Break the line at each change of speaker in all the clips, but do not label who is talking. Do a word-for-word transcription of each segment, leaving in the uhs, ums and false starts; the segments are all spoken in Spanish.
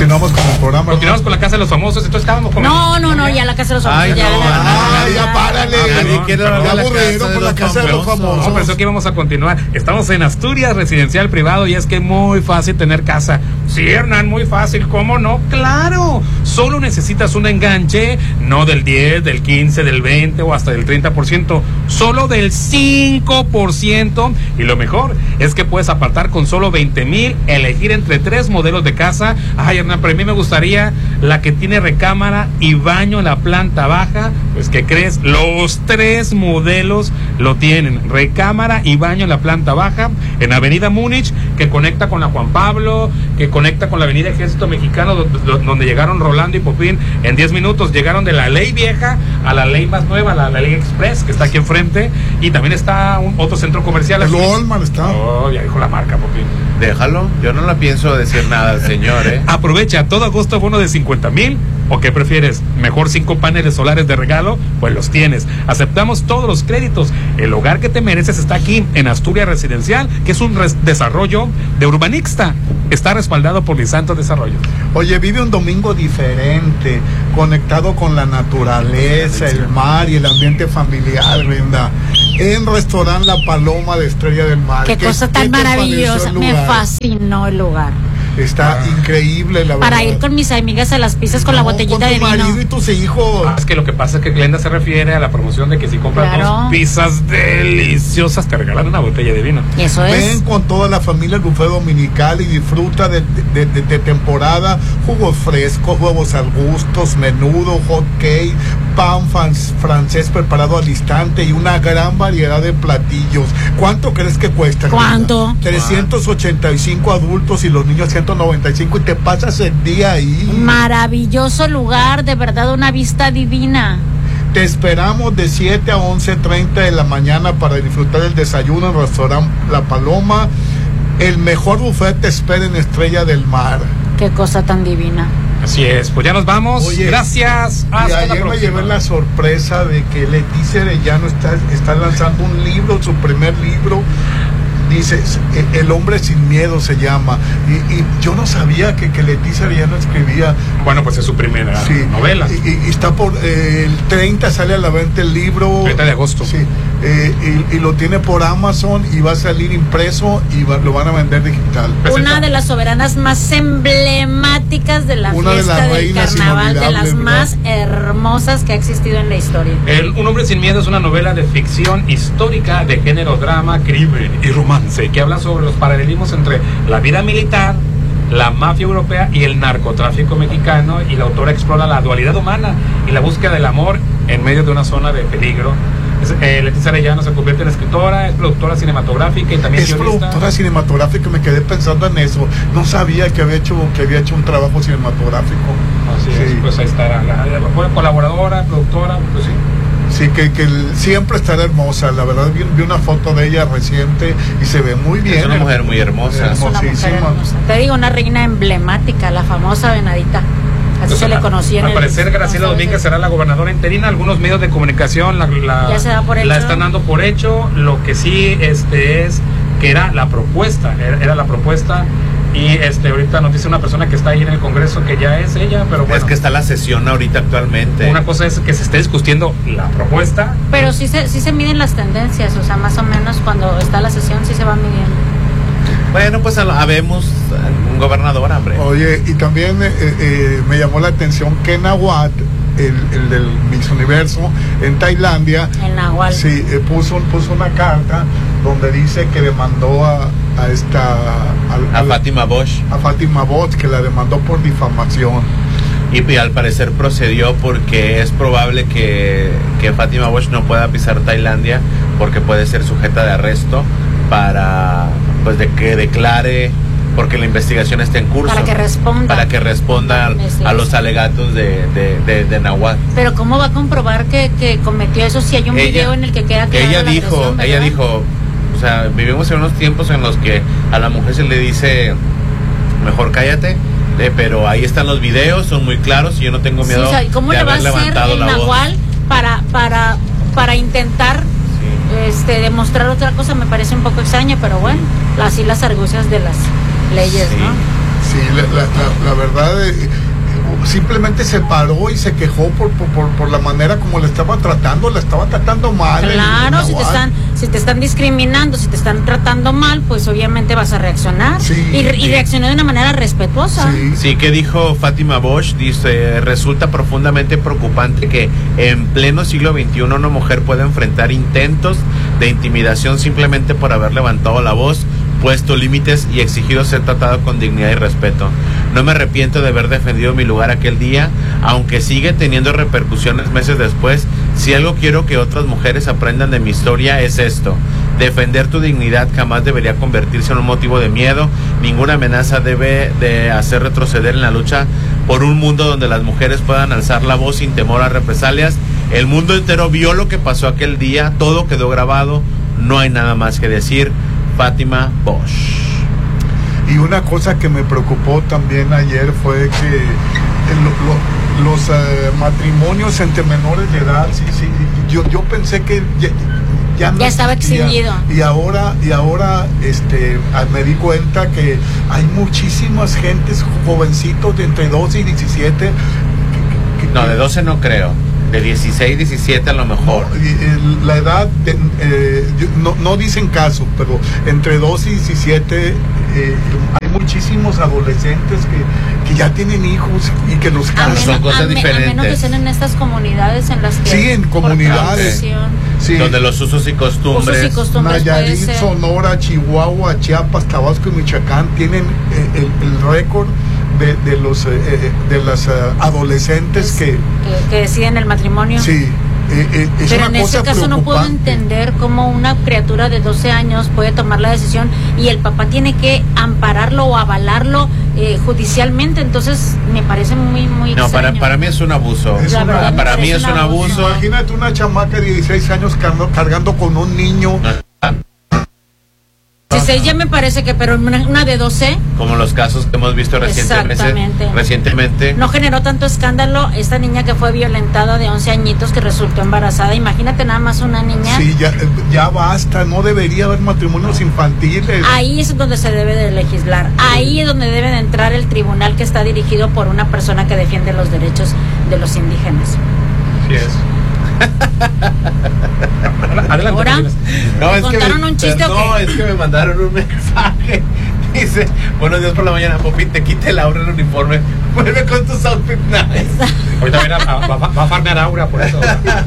continuamos con el programa.
Continuamos ¿no? con la Casa de los Famosos, entonces estábamos con...
No, no, no, ya la Casa de los Famosos.
Ay,
ya,
no,
ya,
ay, ya, ya párale. Ya aburrido por la Casa de los Famosos.
No, pensé que íbamos a continuar. Estamos en Asturias, residencial privado, y es que es muy fácil tener casa. Sí, Hernán, muy fácil, ¿cómo no? ¡Claro! Solo necesitas un enganche, no del diez, del quince, del veinte o hasta del treinta por ciento, solo del cinco por ciento. Y lo mejor es que puedes apartar con solo veinte mil, elegir entre tres modelos de casa. Ay, Hernán, pero a mí me gustaría la que tiene recámara y baño en la planta baja. Pues, ¿qué crees? Los tres modelos lo tienen, recámara y baño en la planta baja, en Avenida Múnich, que conecta con la Juan Pablo, que conecta con la Avenida Ejército Mexicano, donde llegaron Rolando y Popín en diez minutos. Llegaron de la Ley Vieja a la Ley más nueva, la, la Ley Express, que está aquí enfrente, y también está un, otro centro comercial.
El Walmart está.
Oh, ya dijo la marca, Popín.
Déjalo, yo no la pienso decir nada, señor, ¿eh?
Aprovecha todo agosto bono de cincuenta mil. ¿O qué prefieres? ¿Mejor cinco paneles solares de regalo? Pues los tienes. Aceptamos todos los créditos. El hogar que te mereces está aquí, en Asturias Residencial, que es un res- desarrollo de Urbanixta. Está respaldado por Lisanto Desarrollo.
Oye, vive un domingo diferente, conectado con la naturaleza, el mar y el ambiente familiar, Brenda. En Restaurante La Paloma de Estrella del Mar.
Qué, ¿Qué cosa tan maravillosa. Me fascinó el lugar.
Está ah. increíble, la verdad.
Para ir con mis amigas a las pizzas con no, la botellita
con tu
de vino.
marido y tus hijos.
Ah, es que lo que pasa es que Glenda se refiere a la promoción de que si compras claro. dos pizzas deliciosas te regalan una botella de vino.
Eso es.
Ven con toda la familia al buffet dominical y disfruta de, de, de, de temporada, jugos frescos, huevos al gusto, menudo, hot cake, pan francés preparado al instante y una gran variedad de platillos. ¿Cuánto crees que cuesta?
¿Cuánto?
trescientos ochenta y cinco adultos y los niños ciento noventa y cinco, y te pasas el día ahí.
Maravilloso lugar, de verdad, una vista divina.
Te esperamos de siete a once treinta de la mañana para disfrutar el desayuno en Restaurante La Paloma. El mejor buffet te espera en Estrella del Mar.
Qué cosa tan divina.
Así es, pues ya nos vamos. Oye, gracias.
Hasta y ayer me llevé la sorpresa de que Leticia Arellano está, está lanzando un libro, su primer libro. Dice, El hombre sin miedo se llama. Y, y yo no sabía que, que Leticia Arellano escribía.
Bueno, pues es su primera
sí,
novela.
Y, y está por eh, el treinta sale a la venta el libro.
treinta de agosto.
Sí. Eh, y, y lo tiene por Amazon y va a salir impreso y va, lo van a vender digital.
Una de las soberanas más emblemáticas de la
Una
fiesta
de
del carnaval, de las
¿verdad?
Más hermosas que ha existido en la historia.
El Un hombre sin miedo es una novela de ficción histórica de género drama, crimen y romance, que habla sobre los paralelismos entre la vida militar, la mafia europea y el narcotráfico mexicano, y la autora explora la dualidad humana y la búsqueda del amor en medio de una zona de peligro. Es, eh, Leticia Arellano se convierte en escritora, es productora cinematográfica y también
es
guionista.
productora cinematográfica, me quedé pensando en eso. No sabía que había hecho que había hecho un trabajo cinematográfico.
Así sí. es, pues ahí estará la, la, la colaboradora, productora, pues sí.
Sí, que, que siempre estará hermosa. La verdad, vi, vi una foto de ella reciente y se ve muy bien.
Es una mujer muy hermosa.
Es una mujer hermosa. Te digo, una reina emblemática, la famosa Venadita. Así pues se a, le conocía.
Al parecer, Graciela Domínguez será la gobernadora interina. Algunos medios de comunicación la, la,
ya se da por hecho.
la están dando por hecho. Lo que sí este es que era la propuesta, era, era la propuesta. Y este ahorita nos dice una persona que está ahí en el Congreso que ya es ella, pero bueno.
Es que está la sesión ahorita actualmente.
Una cosa es que se esté discutiendo la propuesta.
Pero sí se, sí se miden las tendencias, o sea, más o menos cuando está la sesión sí se va midiendo.
Bueno, pues habemos un gobernador, hombre.
Oye, y también eh, eh, me llamó la atención que Nahuatl, el, el del Miss Universo en Tailandia,
el Nahuatl,
sí, eh, puso, puso una carta donde dice que demandó a, a esta a,
a,
a
Fátima Bosch
a Fátima Bosch, que la demandó por difamación.
Y, y al parecer procedió porque es probable que, que Fátima Bosch no pueda pisar Tailandia porque puede ser sujeta de arresto para pues de que declare, porque la investigación está en curso,
para que responda
para que responda a, a los alegatos de, de, de, de Nahuatl.
Pero ¿cómo va a comprobar que, que cometió eso si hay un ella, video en el que queda claro
ella
la
dijo
agresión,
ella dijo o sea, vivimos en unos tiempos en los que a la mujer se le dice mejor cállate, eh, pero ahí están los videos, son muy claros y yo no tengo miedo.
Sí, o sea, ¿cómo
de
le va a
haber
hacer el Nahuatl para para para intentar sí. este demostrar otra cosa? Me parece un poco extraño, pero bueno, así las argucias de las leyes,
sí.
¿no?
Sí, la, la, la, la verdad, eh, simplemente se paró y se quejó por, por, por, por la manera como le estaba tratando, la estaba tratando mal.
Claro, si te están si te están discriminando, si te están tratando mal, pues obviamente vas a reaccionar.
Sí,
y,
sí.
y reaccionar de una manera respetuosa.
Sí.
Sí, que dijo Fátima Bosch, dice, resulta profundamente preocupante que en pleno siglo veintiuno una mujer pueda enfrentar intentos de intimidación simplemente por haber levantado la voz, puesto límites y exigido ser tratado con dignidad y respeto. No me arrepiento de haber defendido mi lugar aquel día, aunque sigue teniendo repercusiones meses después. Si algo quiero que otras mujeres aprendan de mi historia es esto: defender tu dignidad jamás debería convertirse en un motivo de miedo. Ninguna amenaza debe de hacer retroceder en la lucha por un mundo donde las mujeres puedan alzar la voz sin temor a represalias. El mundo entero vio lo que pasó aquel día, todo quedó grabado, no hay nada más que decir. Fátima Bosch.
Y una cosa que me preocupó también ayer fue que lo, lo, los eh, matrimonios entre menores de edad, sí, sí, yo, yo pensé que ya, ya, no
ya estaba extinguido.
Y ahora, y ahora este, me di cuenta que hay muchísimas gentes, jovencitos de entre doce y diecisiete. Que, que,
no, de doce no creo. De dieciséis, diecisiete a lo mejor.
No, la edad, de, eh, no, no dicen caso, pero entre doce y diecisiete eh, hay muchísimos adolescentes que, que ya tienen hijos y que los casan.
Son cosas
a, me,
diferentes.
a menos que sean en estas comunidades en las que...
Sí, en comunidades.
Sí. Donde los usos y costumbres.
Usos y costumbres
Nayarit, Sonora, Chihuahua, Chiapas, Tabasco y Michoacán tienen eh, el, el récord de, de los eh, de las uh, adolescentes
es,
que,
que que deciden el matrimonio.
Sí, eh, eh, es
pero
una
en
cosa
ese caso no puedo
preocupante.
entender cómo una criatura de doce años puede tomar la decisión y el papá tiene que ampararlo o avalarlo eh, judicialmente. Entonces me parece muy muy
no para,
extraño.
para mí es un abuso.
Es
La
una-
verdad me
para mí
parece
es
un
un abuso.
Imagínate una chamaca de dieciséis años cargando, cargando con un niño.
dieciséis ya me parece que, pero una, una de doce
Como los casos que hemos visto recientemente.
Exactamente.
Recientemente.
no generó tanto escándalo. Esta niña que fue violentada de once añitos que resultó embarazada. Imagínate nada más una niña.
Sí, ya, ya basta, no debería haber matrimonios infantiles.
Ahí es donde se debe de legislar. Ahí es donde debe de entrar el tribunal que está dirigido por una persona que defiende los derechos de los indígenas.
Sí es. Adelante.
Ahora,
Martínez.
No, es que
¿contaron
me,
un chiste o
no,
qué?
es que me mandaron un mensaje. Dice, buenos días por la mañana, Popi, te quite Laura el uniforme. Vuelve con tus outfits nice.
Ahorita viene a- a- va, va a farmear Aura por eso.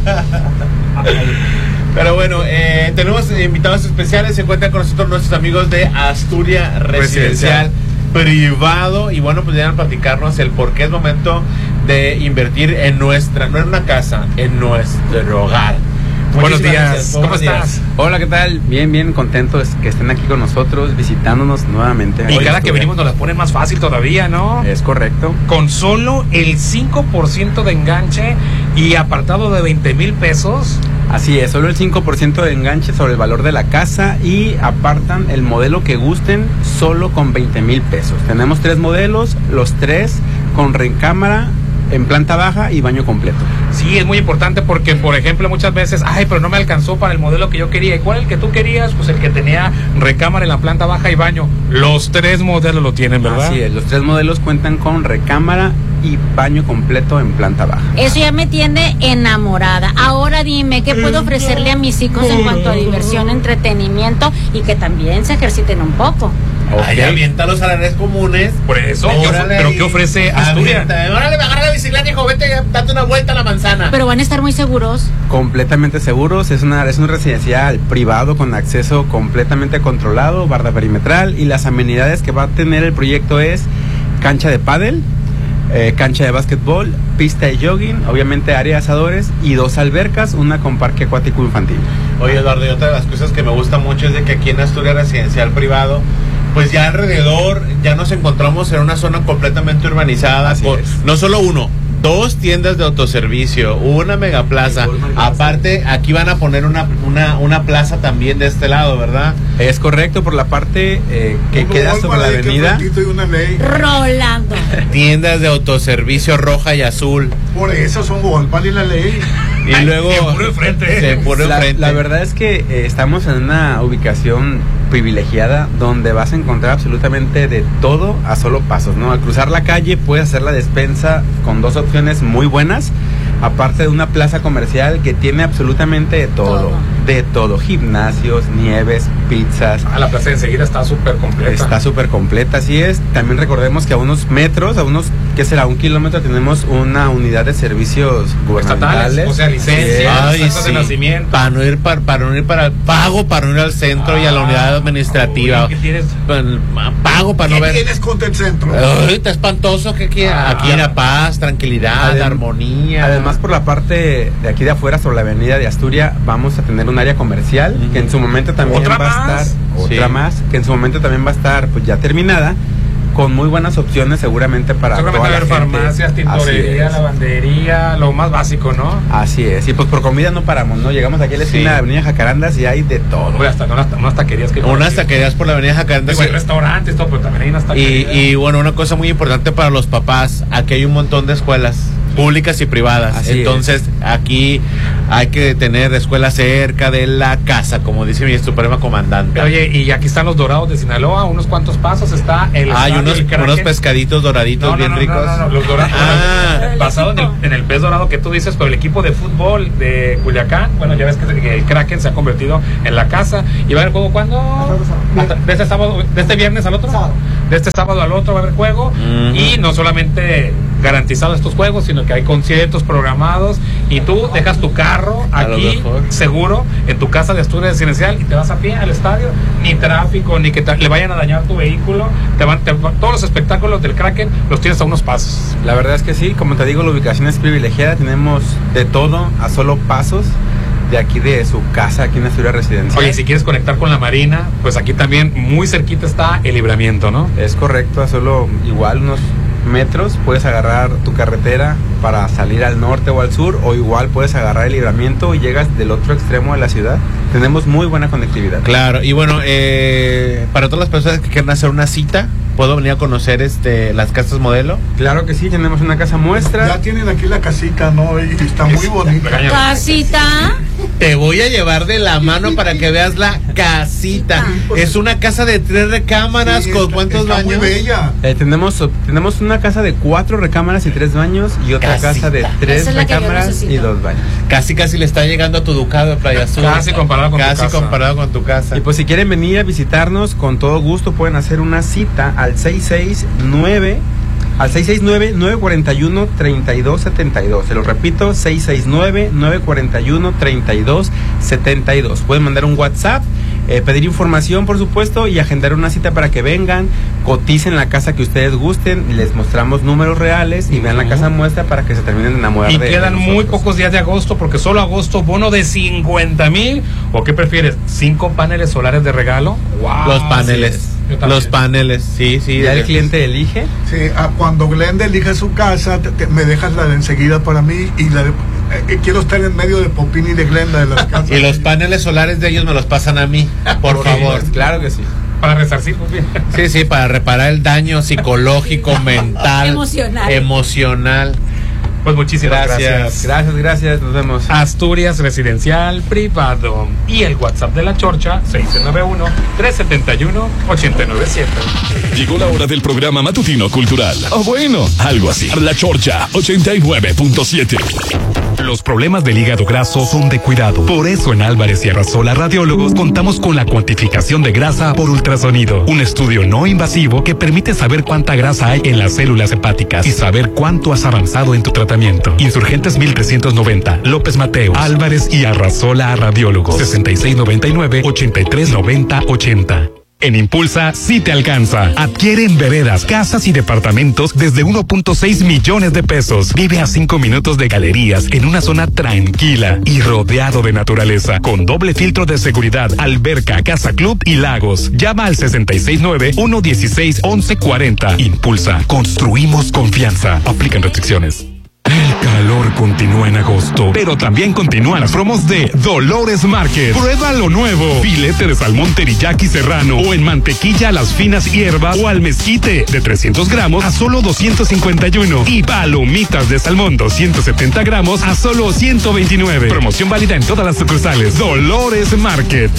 Pero bueno, eh, tenemos invitados especiales. Se encuentran con nosotros nuestros amigos de Asturias Residencial,
Residencial.
Privado. Y bueno, pues vienen a platicarnos el por qué es momento de invertir en nuestra, no en una casa, en nuestro hogar.
Buenos
Muchísimas
días,
gracias.
¿cómo
Buenos
estás?
días.
Hola, ¿qué tal? Bien, bien contentos que estén aquí con nosotros, visitándonos nuevamente.
Y
Hoy
cada que
estuve-
venimos nos las ponen más fácil todavía, ¿no?
Es correcto.
Con solo el cinco por ciento de enganche y apartado de veinte mil pesos.
Así es, solo el cinco por ciento de enganche sobre el valor de la casa y apartan el modelo que gusten solo con veinte mil pesos. Tenemos tres modelos, los tres con recámara en planta baja y baño completo.
Sí, es muy importante porque, por ejemplo, muchas veces, ay, pero no me alcanzó para el modelo que yo quería. ¿Y cuál es el que tú querías? Pues el que tenía recámara en la planta baja y baño. Los tres modelos lo tienen, ¿verdad?
Así es, los tres modelos cuentan con recámara y baño completo en planta baja.
Eso ya me tiene enamorada. Ahora dime, ¿qué puedo ofrecerle a mis hijos en cuanto a diversión, entretenimiento y que también se ejerciten un poco?
Ay, avienta los salares comunes.
Por eso, ¿qué of-
Órale,
¿pero qué ofrece Asturias?
avienta. Órale, me agarra la bicicleta, hijo, vete, date una vuelta a la manzana.
Pero van a estar muy seguros.
Completamente seguros, es una es un residencial privado con acceso completamente controlado, barda perimetral, y las amenidades que va a tener el proyecto es cancha de pádel, eh, cancha de básquetbol, pista de jogging, obviamente área de asadores y dos albercas, una con parque acuático infantil.
Oye, Eduardo, y otra de las cosas que me gusta mucho es de que aquí en Asturias Residencial Privado, pues ya alrededor ya nos encontramos en una zona completamente urbanizada.
Así
Con,
es.
no solo uno, dos tiendas de autoservicio, una megaplaza. Aparte, aquí van a poner una, una, una plaza también de este lado, ¿verdad?
Es correcto, por la parte eh, que
Un
queda
Walmart
sobre la
ahí que
avenida.
enfrentito hay una ley.
Rolando.
Tiendas de autoservicio roja y azul.
Por eso son Walmart y la ley.
Y
Ay,
luego
de puro enfrente.
de puro
La,
enfrente.
la verdad es que eh, estamos en una ubicación privilegiada donde vas a encontrar absolutamente de todo a solo pasos, ¿no? Al cruzar la calle puedes hacer la despensa con dos opciones muy buenas, aparte de una plaza comercial que tiene absolutamente de todo, todo. de todo, gimnasios, nieves, pizzas.
Ah, la plaza de enseguida está súper completa.
Está súper completa, así es. También recordemos que a unos metros, a unos, ¿qué será? Un kilómetro tenemos una unidad de servicios gubernamentales.
Estatales, o sea, licencias,
Ay,
actas
sí.
de nacimiento.
Para no ir para, para no ir para el pago, para no ir al centro
Ah,
y a la unidad administrativa.
uy, ¿qué tienes?
Pago para no
¿Qué
ver.
tienes contra el centro?
Ay, está espantoso que aquí,
Ah.
aquí era paz, tranquilidad,
Adem-
armonía.
Además, por la parte de aquí de afuera, sobre la avenida de Asturias, vamos a tener un área comercial
Ujú.
que en su momento también
¿Otra
va a
más?
estar, otra
Sí.
más, que en su momento también va a estar pues ya terminada, con muy buenas opciones seguramente para
Seguramente
toda
va a
la
haber
gente.
farmacias,
Así
tintorería,
es.
lavandería, lo más básico, ¿no?
Así es, y pues por comida no paramos, ¿no? Llegamos aquí a la esquina
Sí.
de Avenida Jacarandas y hay de todo.
Hombre, hasta unas, unas taquerías que...
Unas taquerías por la avenida Jacaranda.
Digo, hay restaurantes, todo, pero también hay unas
Y,
taquerías.
y bueno, una cosa muy importante para los papás, aquí hay un montón de escuelas públicas y privadas.
Así
Entonces, aquí hay que tener escuelas cerca de la casa, como dice mi suprema comandante.
Oye, y aquí están los Dorados de Sinaloa, unos cuantos pasos está el...
Hay
estadio
unos,
del Kraken.
unos pescaditos doraditos
No, no,
bien
no,
ricos.
No, no, no, los Dorados.
Ah.
bueno, basado en el, en el pez dorado que tú dices, pero el equipo de fútbol de Culiacán, bueno, ya ves que el Kraken se ha convertido en la casa. ¿Y va a haber juego cuándo? Hasta- ¿De este sábado, de este viernes al otro? De este sábado al otro va a haber juego.
Ujú.
Y no solamente garantizados estos juegos, sino que hay conciertos programados y tú dejas tu carro
A lo
aquí
mejor.
seguro en tu casa de Asturias Residencial y te vas a pie al estadio, ni tráfico, ni que te- le vayan a dañar tu vehículo. Te van, te- todos los espectáculos del Kraken los tienes a unos pasos.
La verdad es que sí, como te digo, la ubicación es privilegiada, tenemos de todo a solo pasos de aquí de su casa, aquí en Asturias Residencial.
Oye, si quieres conectar con la Marina, pues aquí también muy cerquita está el Libramiento, ¿no?
Es correcto, a solo igual unos metros puedes agarrar tu carretera para salir al norte o al sur, o igual puedes agarrar el Libramiento y llegas del otro extremo de la ciudad. Tenemos muy buena conectividad.
Claro, y bueno, eh, para todas las personas que quieran hacer una cita, puedo venir a conocer este las casas modelo.
Claro que sí, tenemos una casa muestra.
Ya tienen aquí la casita, ¿no? Y está muy bonita.
Casita.
Te voy a llevar de la mano para que veas la casita. Es una casa de tres recámaras,
Sí,
con
está-
cuántos
está
baños.
Muy bella.
Eh, tenemos, tenemos una casa de cuatro recámaras y tres baños, y otra
Casita.
casa de tres
Esa es la que yo
recámaras
necesito.
y dos baños.
Casi casi le está llegando a tu ducado de Playa Azul.
Casi comparado con tu
Casi
casa.
comparado con tu casa.
Y pues si quieren venir a visitarnos, con todo gusto pueden hacer una cita al seis seis nueve al seis seis nueve, nueve cuatro uno, tres dos siete dos. Se lo repito, seis seis nueve, nueve cuatro uno, tres dos siete dos. Pueden mandar un WhatsApp, eh, pedir información, por supuesto, y agendar una cita para que vengan, coticen la casa que ustedes gusten, y les mostramos números reales y vean la casa muestra para que se terminen de enamorar
Y
de
quedan
de
muy
nosotros.
pocos días de agosto, porque solo agosto, bono de cincuenta mil. ¿O qué prefieres? ¿Cinco paneles solares de regalo? ¡Wow!
Los paneles.
Así es. Yo también.
Los paneles, sí, sí.
Ya
de-
el cliente elige.
Sí, ah, cuando Glenda elija su casa, te- te- me dejas la de enseguida para mí y la de, eh, eh, quiero estar en medio de Popín y de Glenda de las casas.
Y los paneles solares de ellos me los pasan a mí, por
Por
favor.
favor.
Claro que sí.
Para resarcir, pues bien.
Sí, sí, para reparar el daño psicológico, mental,
Emocional.
emocional.
Pues muchísimas
Gracias.
gracias.
Gracias, gracias, nos vemos.
Asturias Residencial Privado. Y el WhatsApp de la Chorcha, seis nueve uno, tres siete uno, ocho nueve siete.
Llegó la hora del programa matutino cultural. O bueno, algo así. La Chorcha ochenta y nueve punto siete. Los problemas del hígado graso son de cuidado. Por eso en Álvarez y Arrasola Radiólogos contamos con la cuantificación de grasa por ultrasonido. Un estudio no invasivo que permite saber cuánta grasa hay en las células hepáticas y saber cuánto has avanzado en tu tratamiento. Insurgentes mil trescientos noventa, López Mateos, Álvarez y Arrasola Radiólogos. sesenta y seis noventa y nueve, ochenta y tres noventa, ochenta. En Impulsa sí te alcanza. Adquiere en veredas, casas y departamentos desde uno punto seis millones de pesos. Vive a cinco minutos de galerías en una zona tranquila y rodeado de naturaleza, con doble filtro de seguridad, alberca, casa club y lagos. Llama al sesenta y seis nueve, uno uno seis, once cuarenta. Impulsa. Construimos confianza. Aplican restricciones. El calor continúa en agosto, pero también continúan las promos de Dolores Market. Prueba lo nuevo. Filete de salmón teriyaki serrano o en mantequilla a las finas hierbas o al mezquite de trescientos gramos a solo doscientos cincuenta y uno. Y palomitas de salmón doscientos setenta gramos a solo ciento veintinueve. Promoción válida en todas las sucursales. Dolores Market.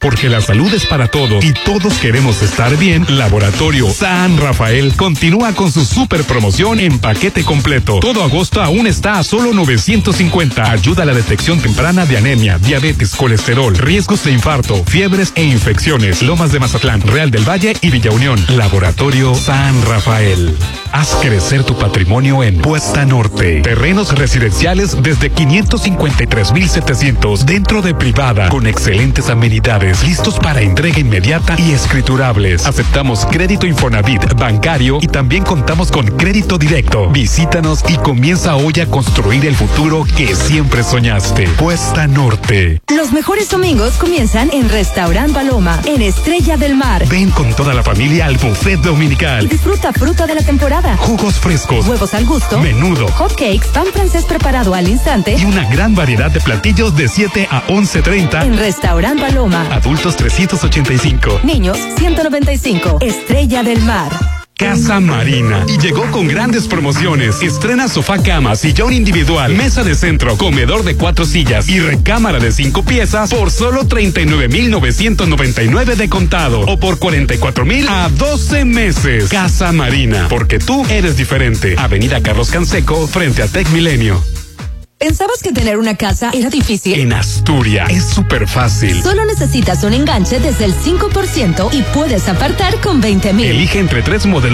Porque la salud es para todos y todos queremos estar bien, Laboratorio San Rafael continúa con su super promoción en paquete completo. Todo agosto aún está a solo novecientos cincuenta. Ayuda a la detección temprana de anemia, diabetes, colesterol, riesgos de infarto, fiebres e infecciones. Lomas de Mazatlán, Real del Valle y Villa Unión. Laboratorio San Rafael. Haz crecer tu patrimonio en Puesta Norte. Terrenos residenciales desde quinientos cincuenta y tres mil setecientos dentro de privada con excelentes amenidades, listos para entrega inmediata y escriturables. Aceptamos crédito Infonavit, bancario y también contamos con crédito directo. Visítanos y comienza hoy a construir el futuro que siempre soñaste. Puesta Norte.
Los mejores domingos comienzan en Restaurant Paloma, en Estrella del Mar.
Ven con toda la familia al buffet dominical.
Y disfruta fruta de la temporada.
Jugos frescos,
huevos al gusto,
menudo,
hot cakes, pan francés preparado al instante
y una gran variedad de platillos de siete a once treinta
en Restaurant Paloma.
Adultos trescientos ochenta y cinco,
niños ciento noventa y cinco. Estrella del Mar.
Casa Marina. Y llegó con grandes promociones. Estrena sofá cama, sillón individual, mesa de centro, comedor de cuatro sillas y recámara de cinco piezas por solo treinta y nueve mil novecientos noventa y nueve de contado o por cuarenta y cuatro mil a doce meses. Casa Marina, porque tú eres diferente. Avenida Carlos Canseco, frente a Tec Milenio.
¿Pensabas que tener una casa era difícil?
En Asturias es súper fácil.
Solo necesitas un enganche desde el cinco por ciento y puedes apartar con veinte mil.
Elige entre tres modelos